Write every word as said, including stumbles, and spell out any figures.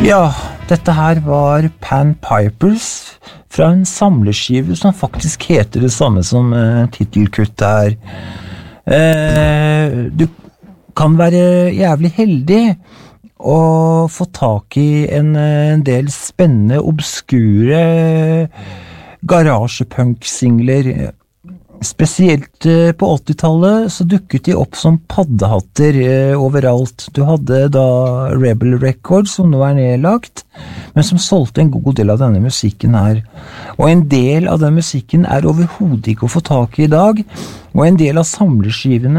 Ja, dette her var Pan Pipers fra en samleskive som faktisk heter det samme som uh, titelkuttet her. Uh, du kan være jævlig heldig å få tak i en, en del spennende, obskure garasjepunk-singler. Spesielt eh, på åttitallet så dukket de opp som paddehatter eh, overalt. Du hadde da Rebel Records, som nå er nedlagt, men som solgte en god del av denne musikken her. Og en del av den musikken er overhodet ikke å få tak i i dag, og en del av samleskivene